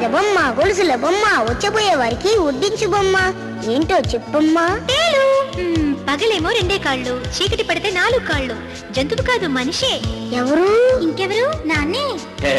గాజుల బొమ్మ, గొలుసుల బొమ్మ, వచ్చబోయే వారికి వడ్డించు బొమ్మ. ఏంటో చెప్పమ్మా. పగలేమో 2 కాళ్ళు, చీకటి పడితే 4 కాళ్ళు. జంతువు కాదు, మనిషే. ఎవరు? ఇంకెవరు? నాన్నే.